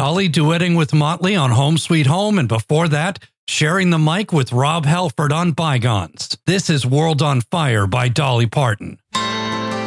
Dolly duetting with Motley on Home Sweet Home, and before that, sharing the mic with Rob Halford on Bygones. This is World on Fire by Dolly Parton.